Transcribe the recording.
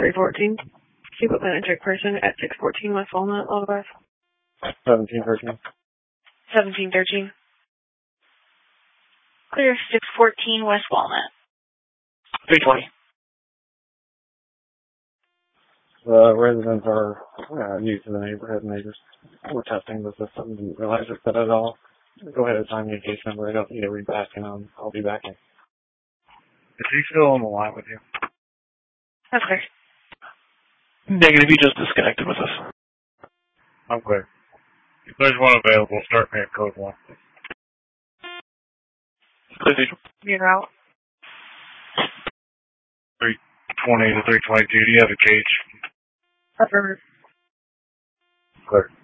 314. Equipment and check person at 614 West Walnut, Lullaby. 1713. 1713. Clear 614 West Walnut. 320. The residents are new to the neighborhood, and they just were testing the system, didn't realize it set it off. Go ahead and sign me a case number. I don't need to read back, and I'll be back in. Is he still on the line with you? That's clear. Negative, he just disconnected with us. I'm clear. If there's one available, start me at code 1. Please. You're out. 320 to 322, do you have a cage? Affirmative. Clear.